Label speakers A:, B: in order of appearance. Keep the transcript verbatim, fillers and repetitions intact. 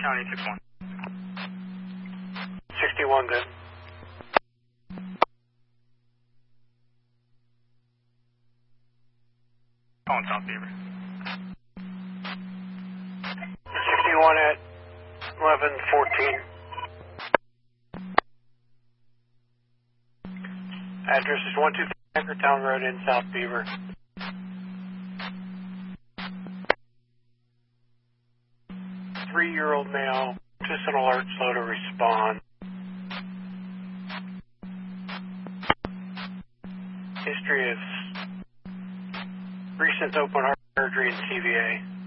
A: County six one.
B: sixty-one, good.
A: Calling South Beaver.
B: sixty-one at eleven fourteen. Address is one two five Anchortown Road in South Beaver. Three-year-old male, system alert, slow to respond. History of recent open heart surgery and C V A.